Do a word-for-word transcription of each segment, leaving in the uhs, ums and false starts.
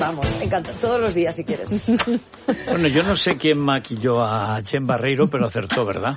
Vamos, encanta. Todos los días, si quieres. Bueno, yo no sé quién maquilló a Jen Barreiro, pero acertó, ¿verdad?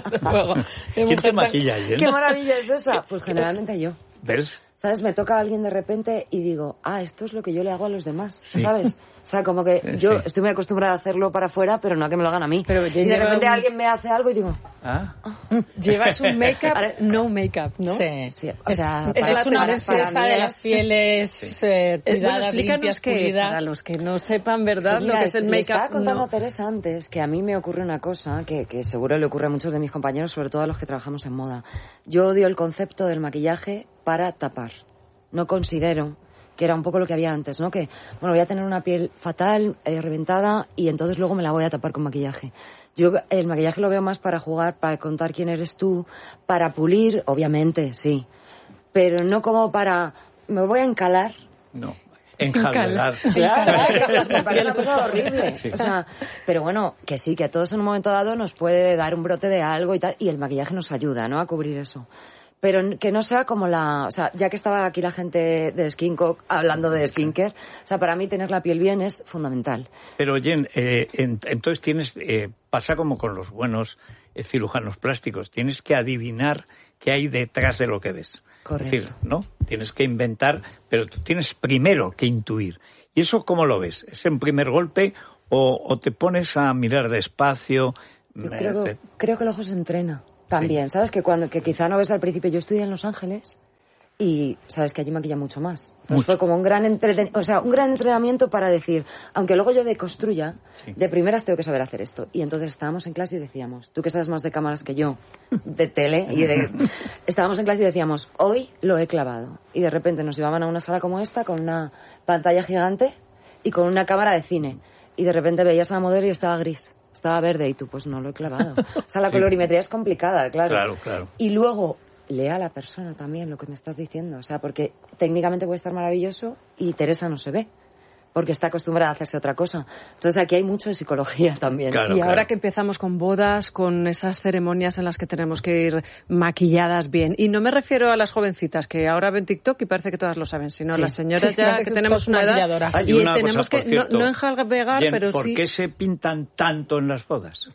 ¿Quién te maquilla, Jen? ¿Qué maravilla es esa? Pues generalmente yo. ¿Ves? ¿Sabes? Me toca a alguien de repente y digo, ah, esto es lo que yo le hago a los demás, Sí. ¿sabes? O sea, como que Sí, yo sí. estoy muy acostumbrada a hacerlo para afuera, pero no a que me lo hagan a mí. Pero y de repente un... alguien me hace algo y digo... ¿Ah? Llevas un make-up, no make-up, ¿no? Sí. Sí, o sea, es, para, es una para, princesa para mí de es... las pieles Sí. eh, Eh, bueno, cuidadas, explícanos limpias, qué es, pulidas. para los que no sepan, ¿verdad? Pues mira, lo que es el le make-up. estaba contando No. a Teresa antes que a mí me ocurre una cosa que, que seguro le ocurre a muchos de mis compañeros, sobre todo a los que trabajamos en moda. Yo odio el concepto del maquillaje para tapar. No considero que era un poco lo que había antes, ¿no? Que, bueno, voy a tener una piel fatal, eh, reventada, y entonces luego me la voy a tapar con maquillaje. Yo el maquillaje lo veo más para jugar, para contar quién eres tú, para pulir, obviamente, sí. Pero no como para, me voy a encalar. No. Enjalbegar. Claro, me parece una cosa horrible. Sí. O sea, pero bueno, que sí, que a todos en un momento dado nos puede dar un brote de algo y tal, y el maquillaje nos ayuda, ¿no?, a cubrir eso. Pero que no sea como la... O sea, ya que estaba aquí la gente de Skincook hablando de skincare, o sea, para mí tener la piel bien es fundamental. Pero, Jen, eh, en, entonces tienes... Eh, pasa como con los buenos eh, cirujanos plásticos. Tienes que adivinar qué hay detrás de lo que ves. Correcto. Es decir, ¿no? Tienes que inventar, pero tú tienes primero que intuir. ¿Y eso cómo lo ves? ¿Es en primer golpe o, o te pones a mirar despacio? Yo Eh, creo, te- creo que el ojo se entrena también, Sí. ¿sabes? Que cuando que quizá no ves al principio. Yo estudié en Los Ángeles y sabes que allí maquilla mucho más. Entonces Mucho. fue como un gran entreten- o sea, un gran entrenamiento para decir, aunque luego yo deconstruya, Sí. de primeras tengo que saber hacer esto. Y entonces estábamos en clase y decíamos, tú que sabes más de cámaras que yo, de tele y de... Estábamos en clase y decíamos, hoy lo he clavado. Y de repente nos llevaban a una sala como esta con una pantalla gigante y con una cámara de cine. Y de repente veías a la modelo y estaba gris. Estaba verde y tú, pues no lo he clavado. O sea, la Sí. colorimetría es complicada, claro. Claro, claro. Y luego, lea a la persona también lo que me estás diciendo. O sea, porque técnicamente puede estar maravilloso y Teresa no se ve, porque está acostumbrada a hacerse otra cosa. Entonces aquí hay mucho de psicología también. Claro, Y ahora claro. que empezamos con bodas, con esas ceremonias en las que tenemos que ir maquilladas bien. Y no me refiero a las jovencitas que ahora ven TikTok y parece que todas lo saben, sino Sí. las señoras Sí, ya las que tenemos una edad maquilladoras. Hay y una tenemos cosa, por que no, cierto, no enjalbegar, Jen, pero ¿por sí. qué se pintan tanto en las bodas?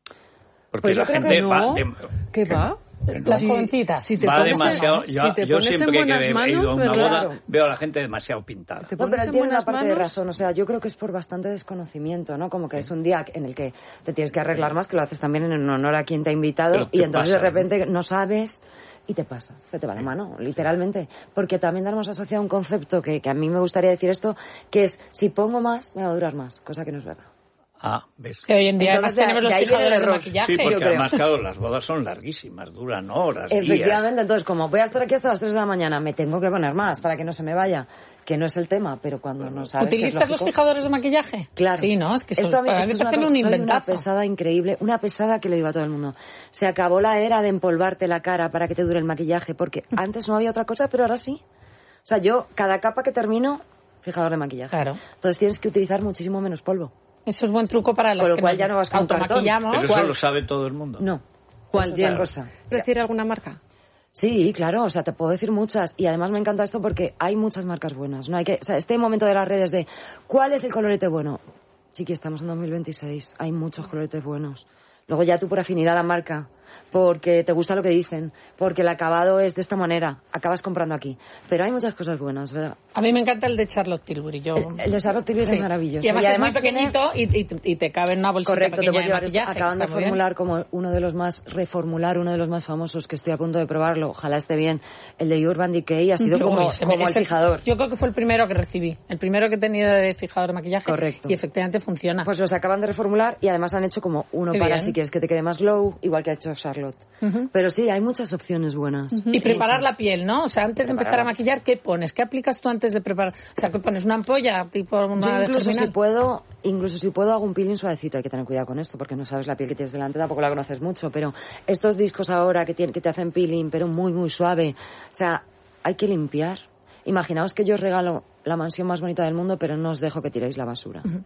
Porque Pues yo la creo que gente no. va... de- ¿Qué va? Las Sí, jovencitas. si te va pones en- demasiado... si Yo, te yo pones en siempre que buenas he manos, ido a una ¿verdad? boda veo a la gente demasiado pintada. Te No, pones pero en él tiene una buenas parte de manos. razón. O sea, yo creo que es por bastante desconocimiento, ¿no? Como que es un día en el que te tienes que arreglar más, que lo haces también en honor a quien te ha invitado, Pero te y entonces pasa, de repente no sabes y te pasa, se te va la mano, literalmente. Porque también tenemos asociado un concepto que, que a mí me gustaría decir esto, que es, si pongo más, me va a durar más, cosa que no es verdad. Ah, ¿ves? Que hoy en día Entonces, además tenemos de- los de ahí viene el fijadores de error. maquillaje. Sí, porque yo creo. además, claro, las bodas son larguísimas, duran horas, días. Efectivamente, entonces, como voy a estar aquí hasta las tres de la mañana, me tengo que poner más para que no se me vaya, que no es el tema, pero cuando no sabes que es ¿Utilizas los lógico- fijadores de maquillaje? Claro. Sí, ¿no? Es que eso, esto a mí, para esto mí es me una, parece un soy una inventazo. pesada increíble, una pesada que le digo a todo el mundo. Se acabó la era de empolvarte la cara para que te dure el maquillaje, porque antes no había otra cosa, pero ahora sí. O sea, yo, cada capa que termino, fijador de maquillaje. Claro. Entonces tienes que utilizar muchísimo menos polvo. Eso es buen truco para las Con lo que cual nos ya no vas con un cartón. automaquillamos. Pero eso lo sabe todo el mundo. No. ¿Cuál, Eso es otra Jen? cosa. ¿Decir alguna marca? Sí, claro, o sea, te puedo decir muchas. Y además me encanta esto porque hay muchas marcas buenas. No hay que, o sea, este momento de las redes de ¿cuál es el colorete bueno? Chiqui, estamos en dos mil veintiséis. Hay muchos coloretes buenos. Luego ya tú por afinidad a la marca, porque te gusta lo que dicen, porque el acabado es de esta manera, acabas comprando aquí. Pero hay muchas cosas buenas. O sea, A mí me encanta el de Charlotte Tilbury. Yo... el, el de Charlotte Tilbury Sí. es maravilloso. Y además, es muy tiene- pequeñito y, y, y te cabe en una bolsita Correcto, te pequeña puedes de llevar esto. maquillaje. que Acaban de está muy bien. formular como uno de los más, reformular uno de los más famosos, que estoy a punto de probarlo, ojalá esté bien, el de Urban Decay, ha sido Uy, como, se como el merece- fijador. Yo creo que fue el primero que recibí. El primero que he tenido de fijador de maquillaje. Correcto. Y efectivamente funciona. Pues los acaban de reformular y además han hecho como uno Qué para bien. si quieres que te quede más glow, igual que ha hecho Charlotte. Ujú. Pero sí, hay muchas opciones buenas. Y preparar Muchas. la piel, ¿no? O sea, antes de empezar a Prepararla. maquillar, ¿qué pones? ¿Qué aplicas tú antes de preparar? O sea, ¿qué pones? ¿Una ampolla? Tipo una Yo de incluso si germinal? puedo, incluso si puedo hago un peeling suavecito. Hay que tener cuidado con esto porque no sabes la piel que tienes delante, tampoco la conoces mucho. Pero estos discos ahora que, tienen, que te hacen peeling, pero muy, muy suave. O sea, hay que limpiar. Imaginaos que yo os regalo la mansión más bonita del mundo, pero no os dejo que tiréis la basura.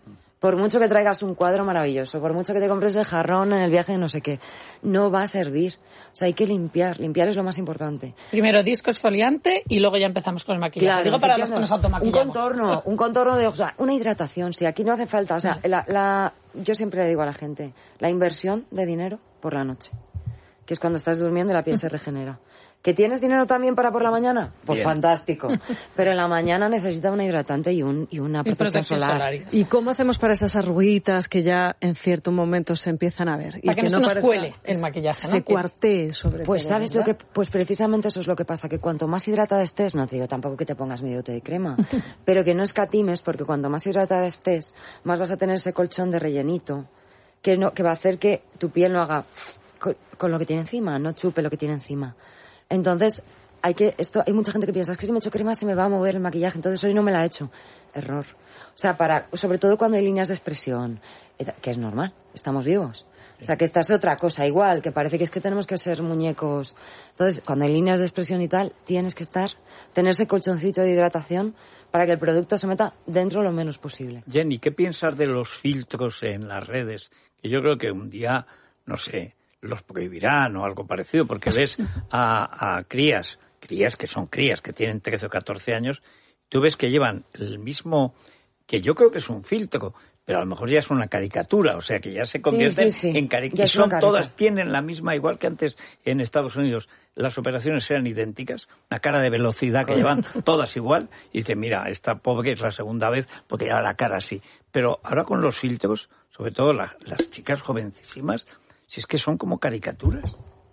Por mucho que traigas un cuadro maravilloso, por mucho que te compres el jarrón en el viaje de no sé qué, no va a servir. O sea, hay que limpiar. Limpiar es lo más importante. Primero disco exfoliante y luego ya empezamos con el maquillaje. Claro, Digo para los que nos automaquillamos. Un contorno, un contorno de ojos, o sea, una hidratación. Si aquí no hace falta, o sea, la, la, yo siempre le digo a la gente, la inversión de dinero por la noche, que es cuando estás durmiendo y la piel se regenera. ¿Que tienes dinero también para por la mañana? Pues bien. Fantástico. Pero en la mañana necesita una hidratante y, un, y una protección, y protección solar. solar. ¿Y cómo hacemos para esas arruguitas que ya en cierto momento se empiezan a ver? Para y que, que no se nos cuele el maquillaje, ¿no? Se cuartee sobre Pues todo, sabes ¿verdad? Lo que, pues precisamente eso es lo que pasa, que cuanto más hidratada estés, no te digo tampoco que te pongas medio té de crema, pero que no escatimes, porque cuanto más hidratada estés, más vas a tener ese colchón de rellenito, que no, que va a hacer que tu piel no haga con, con lo que tiene encima, no chupe lo que tiene encima. Entonces, hay que esto hay mucha gente que piensa, es que si me echo crema se me va a mover el maquillaje, entonces hoy no me la he hecho. Error. O sea, para sobre todo cuando hay líneas de expresión, que es normal, estamos vivos. O sea, que esta es otra cosa igual, que parece que es que tenemos que ser muñecos. Entonces, cuando hay líneas de expresión y tal, tienes que estar, tener ese colchoncito de hidratación para que el producto se meta dentro lo menos posible. Jenny, ¿qué piensas de los filtros en las redes? Que yo creo que un día, no sé, los prohibirán o algo parecido, porque ves a, a crías, crías que son crías, que tienen trece o catorce años, tú ves que llevan el mismo, que yo creo que es un filtro, pero a lo mejor ya es una caricatura, o sea que ya se convierten sí, sí, sí. en caricaturas. Y son todas, tienen la misma, igual que antes en Estados Unidos, las operaciones eran idénticas, una cara de velocidad que llevan todas igual, y dicen, mira, esta pobre es la segunda vez porque lleva la cara así. Pero ahora con los filtros, sobre todo la, las chicas jovencísimas, si es que son como caricaturas.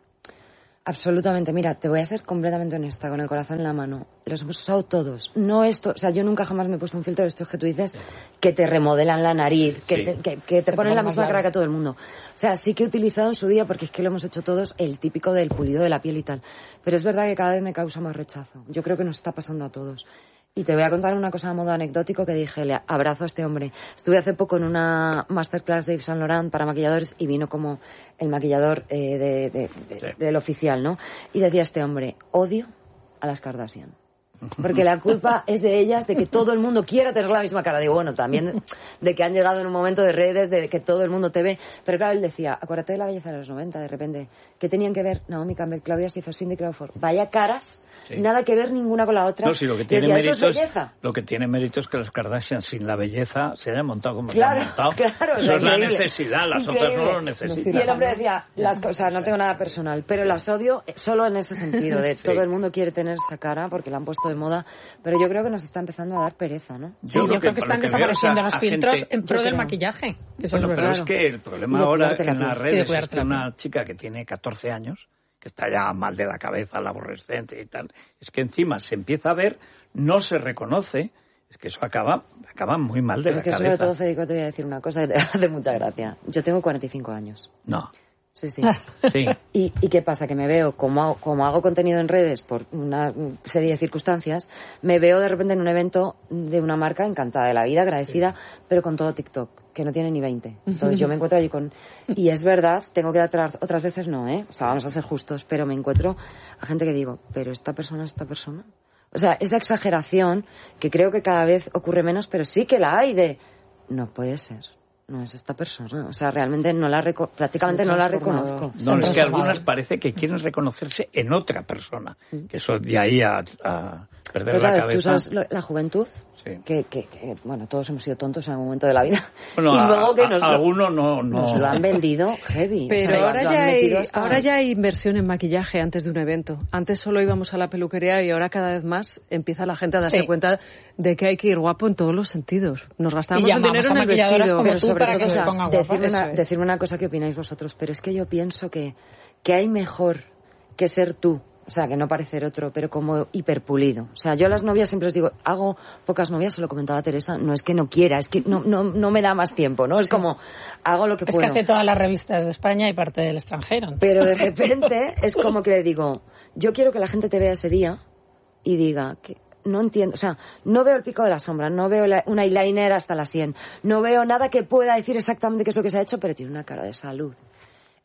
Absolutamente. Mira, te voy a ser completamente honesta, con el corazón en la mano. Los hemos usado todos. No esto, o sea, yo nunca jamás me he puesto un filtro de estos que tú dices, que te remodelan la nariz, que, sí. te, que, que te ponen la misma cara que a todo el mundo. O sea, sí que he utilizado en su día, porque es que lo hemos hecho todos, el típico del pulido de la piel y tal. Pero es verdad que cada vez me causa más rechazo. Yo creo que nos está pasando a todos. Y te voy a contar una cosa a modo anecdótico que dije, le abrazo a este hombre. Estuve hace poco en una masterclass de Yves Saint Laurent para maquilladores y vino como el maquillador eh, de, de, de, sí. del oficial, ¿no? Y decía este hombre, odio a las Kardashian. Porque la culpa es de ellas, de que todo el mundo quiera tener la misma cara. Digo, bueno, también de que han llegado en un momento de redes, de que todo el mundo te ve. Pero claro, él decía, acuérdate de la belleza de los noventa, de repente. ¿Qué tenían que ver Naomi Campbell, Claudia Schiffer, Cindy Crawford? Vaya caras. Sí. Nada que ver ninguna con la otra. No, sí, lo que tiene decía, mérito es, es lo que tiene mérito es que las Kardashian sin la belleza se hayan montado como claro, se han montado. Claro, eso es la necesidad, las increíble. Otras no lo necesitan. Y el hombre decía, las cosas, no tengo nada personal, pero las odio solo en ese sentido, de sí. todo el mundo quiere tener esa cara porque la han puesto de moda, pero yo creo que nos está empezando a dar pereza, ¿no? Sí, yo, yo creo que, que están desapareciendo los filtros gente, en pro del maquillaje. Eso bueno, es pero es que el problema ahora en las redes es que una chica que tiene catorce años, que está ya mal de la cabeza, la aborrecente y tal, es que encima se empieza a ver, no se reconoce, es que eso acaba acaba muy mal de es la que cabeza. Sobre todo, Federico, te voy a decir una cosa que te hace mucha gracia. Yo tengo cuarenta y cinco años. No. Sí, sí. sí. ¿Y, ¿Y qué pasa? Que me veo, como hago, como hago contenido en redes por una serie de circunstancias, me veo de repente en un evento de una marca encantada de la vida, agradecida, sí. pero con todo TikTok, que no tiene ni veinte. Entonces yo me encuentro allí con... Y es verdad, tengo que dar otras veces no, ¿eh? O sea, vamos a ser justos, pero me encuentro a gente que digo, ¿pero esta persona es esta persona? O sea, esa exageración, que creo que cada vez ocurre menos, pero sí que la hay de... No puede ser. No es esta persona, o sea, realmente no la reco- prácticamente no la reconozco. No, es que algunas parece que quieren reconocerse en otra persona, que eso de ahí a, a perder pues la claro, cabeza. Tú sabes lo, la juventud, sí. que, que, que, bueno, todos hemos sido tontos en algún momento de la vida. Bueno, y luego a, que nos, a, alguno no, no. nos lo han vendido heavy. Pero o sea, ahora, ya hay, hasta... ahora ya hay inversión en maquillaje antes de un evento. Antes solo íbamos a la peluquería y ahora cada vez más empieza la gente a darse sí. cuenta de que hay que ir guapo en todos los sentidos. Nos gastamos el dinero en el vestido. Como tú para que se ponga guapa. Decirme una, decirme una cosa que opináis vosotros, pero es que yo pienso que, que hay mejor que ser tú. O sea, que no parecer otro, pero como hiperpulido. O sea, yo a las novias siempre les digo, hago pocas novias, se lo comentaba Teresa, no es que no quiera, es que no no no me da más tiempo, ¿no? Es sí. como, hago lo que es puedo. Es que hace todas las revistas de España y parte del extranjero. Pero de repente es como que le digo, yo quiero que la gente te vea ese día y diga que no entiendo, o sea, no veo el pico de la sombra, no veo la, un eyeliner hasta la sien, no veo nada que pueda decir exactamente qué es lo que se ha hecho, pero tiene una cara de salud.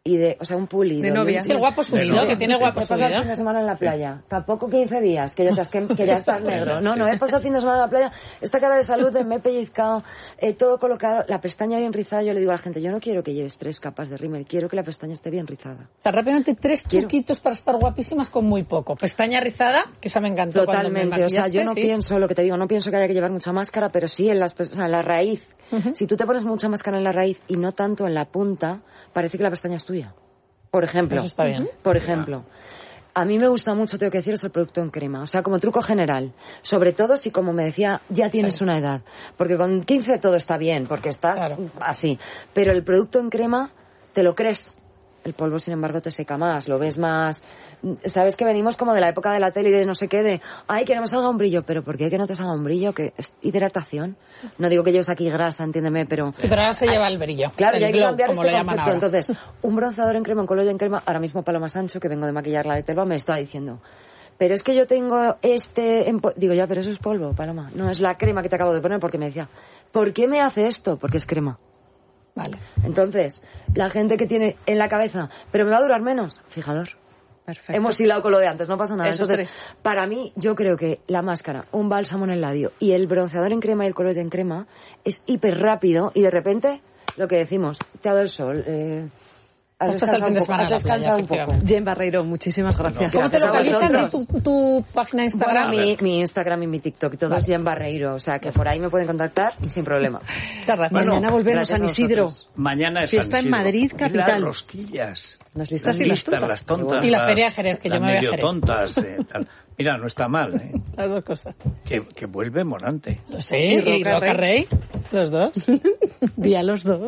y de, o sea, un pulido. De novia. Sí, el guapo subido, que tiene guapo he pasado el subido. fin de semana en la playa. Tampoco quince días, que ya, estás, que, que ya estás negro. No, no, he pasado el fin de semana en la playa. Esta cara de salud, de me he pellizcado, eh, todo colocado, la pestaña bien rizada. Yo le digo a la gente, yo no quiero que lleves tres capas de rímel, quiero que la pestaña esté bien rizada. O sea, rápidamente tres Quiero. truquitos para estar guapísimas con muy poco. Pestaña rizada, que esa me encantó. Totalmente, cuando me o sea, yo no sí. pienso, lo que te digo, no pienso que haya que llevar mucha máscara, pero sí en, las, o sea, en la raíz. Uh-huh. Si tú te pones mucha máscara en la raíz y no tanto en la punta, parece que la pestaña es tuya. Por ejemplo. Eso está bien. Por ejemplo. A mí me gusta mucho, tengo que decir, es el producto en crema. O sea, como truco general. Sobre todo si, como me decía, ya tienes sí. una edad. Porque con quince todo está bien, porque estás claro. así. Pero el producto en crema, te lo crees. El polvo, sin embargo, te seca más, lo ves más... Sabes que venimos como de la época de la tele y de no sé qué, de... Ay, que no me salga un brillo. ¿Pero por qué que no te salga un brillo? Que es hidratación. No digo que lleves aquí grasa, entiéndeme, pero... Sí, pero ahora se lleva el brillo. Claro, el y hay que glow, cambiar este concepto. Ahora. Entonces, un bronceador en crema, un color en crema... Ahora mismo Paloma Sancho, que vengo de maquillarla de Telva, me está diciendo... Pero es que yo tengo este... En Digo, ya, pero eso es polvo, Paloma. No, es la crema que te acabo de poner, porque me decía... ¿Por qué me hace esto? Porque es crema. Vale. Entonces, la gente que tiene en la cabeza, pero me va a durar menos, fijador. Perfecto. Hemos hilado con lo de antes, no pasa nada. Esos Entonces, tres. Para mí, yo creo que la máscara, un bálsamo en el labio y el bronceador en crema y el colorete en crema es hiper rápido y de repente, lo que decimos, te ha dado el sol, eh, has descansado un poco. Has descansado un poco. Jen Barreiro, muchísimas gracias. ¿Cómo te localizan tu, tu página de Instagram? Bueno, mi, mi Instagram y mi TikTok, todo vale. es Jen Barreiro, o sea que por ahí me pueden contactar sin problema. Bueno, mañana volvemos a San Isidro. Mañana es Fiesta San Isidro. en Madrid, capital. Las rosquillas. Las listas, las, y listas, las, las tontas. Y la feria de Jerez, que yo me voy a medio Jerez. tontas. Eh, tal. Mira, no está mal, ¿eh? Las dos cosas. Que, que vuelve Morante. Lo sé, y, y Roca Rey. Los dos. Di a los dos.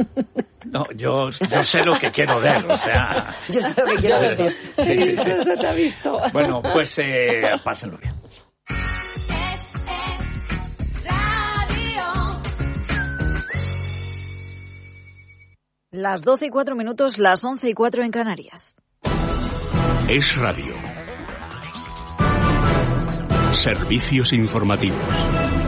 No, yo, yo sé lo que quiero ver, o sea... Yo sé lo que quiero ver. Sí, sí, sí. Eso te ha visto. Bueno, pues eh, pásenlo bien. Las doce y cuatro minutos, las once y cuatro en Canarias. Es Radio. Servicios informativos.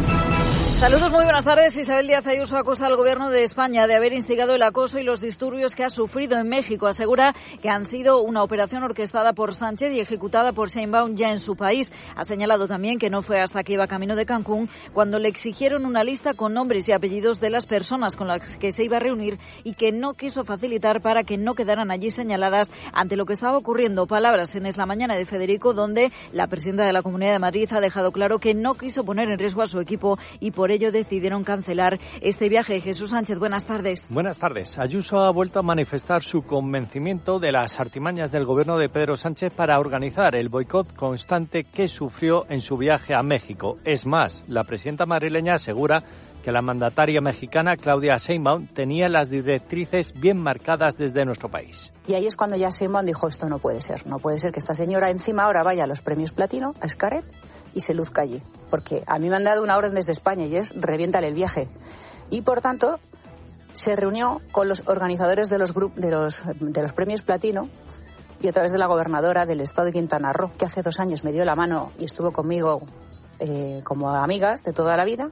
Saludos, muy buenas tardes. Isabel Díaz Ayuso acusa al Gobierno de España de haber instigado el acoso y los disturbios que ha sufrido en México. Asegura que han sido una operación orquestada por Sánchez y ejecutada por Sheinbaum ya en su país. Ha señalado también que no fue hasta que iba camino de Cancún cuando le exigieron una lista con nombres y apellidos de las personas con las que se iba a reunir y que no quiso facilitar para que no quedaran allí señaladas ante lo que estaba ocurriendo. Palabras en Es la Mañana de Federico, donde la presidenta de la Comunidad de Madrid ha dejado claro que no quiso poner en riesgo a su equipo y por ello decidieron cancelar este viaje. Jesús Sánchez, buenas tardes. Buenas tardes. Ayuso ha vuelto a manifestar su convencimiento de las artimañas del gobierno de Pedro Sánchez para organizar el boicot constante que sufrió en su viaje a México. Es más, la presidenta madrileña asegura que la mandataria mexicana Claudia Sheinbaum tenía las directrices bien marcadas desde nuestro país. Y ahí es cuando ya Sheinbaum dijo, esto no puede ser, no puede ser que esta señora encima ahora vaya a los premios Platino, a Xcaret, y se luzca allí. Porque a mí me han dado una orden desde España y es reviéntale el viaje. Y por tanto, se reunió con los organizadores de los, grup- de los, de los premios Platino y a través de la gobernadora del estado de Quintana Roo, que hace dos años me dio la mano y estuvo conmigo eh, como amigas de toda la vida,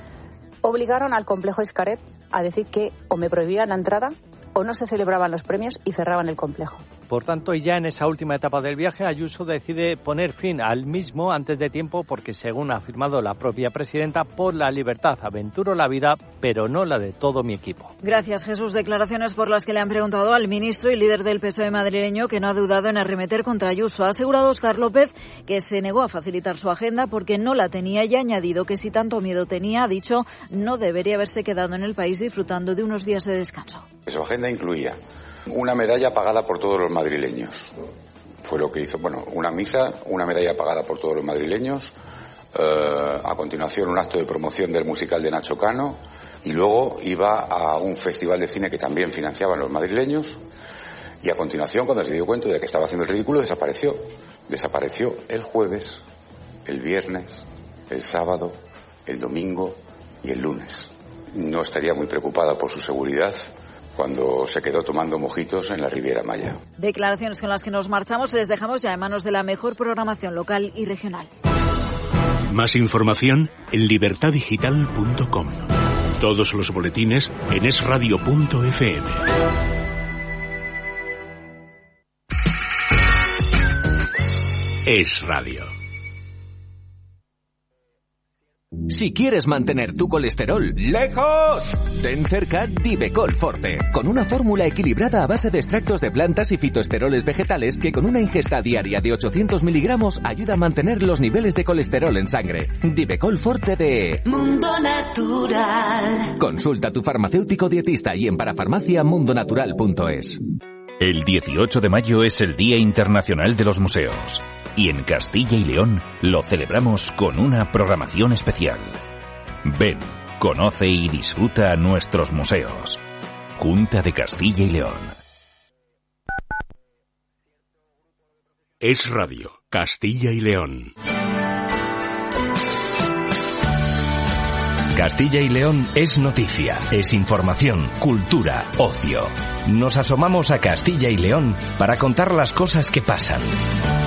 obligaron al complejo Xcaret a decir que o me prohibían la entrada o no se celebraban los premios y cerraban el complejo. Por tanto, y ya en esa última etapa del viaje, Ayuso decide poner fin al mismo antes de tiempo porque, según ha afirmado la propia presidenta, por la libertad aventuro la vida, pero no la de todo mi equipo. Gracias, Jesús. Declaraciones por las que le han preguntado al ministro y líder del P S O E madrileño, que no ha dudado en arremeter contra Ayuso. Ha asegurado Óscar López que se negó a facilitar su agenda porque no la tenía y ha añadido que si tanto miedo tenía, ha dicho, no debería haberse quedado en el país disfrutando de unos días de descanso. Su agenda incluía una medalla pagada por todos los madrileños. Fue lo que hizo, bueno, una misa, una medalla pagada por todos los madrileños, eh, a continuación un acto de promoción del musical de Nacho Cano y luego iba a un festival de cine que también financiaban los madrileños y a continuación, cuando se dio cuenta de que estaba haciendo el ridículo, desapareció. Desapareció el jueves, el viernes, el sábado, el domingo y el lunes. No estaría muy preocupada por su seguridad cuando se quedó tomando mojitos en la Riviera Maya. Declaraciones con las que nos marchamos y les dejamos ya en manos de la mejor programación local y regional. Más información en libertad digital punto com. Todos los boletines en es radio punto efe eme. Es Radio. Si quieres mantener tu colesterol lejos, ten cerca Divecol Forte, con una fórmula equilibrada a base de extractos de plantas y fitoesteroles vegetales que con una ingesta diaria de ochocientos miligramos ayuda a mantener los niveles de colesterol en sangre. Divecol Forte de Mundo Natural. Consulta a tu farmacéutico dietista y en parafarmacia mundonatural punto es. El dieciocho de mayo es el Día Internacional de los Museos. Y en Castilla y León lo celebramos con una programación especial. Ven, conoce y disfruta nuestros museos. Junta de Castilla y León. Es Radio, Castilla y León. Castilla y León es noticia, es información, cultura, ocio. Nos asomamos a Castilla y León para contar las cosas que pasan.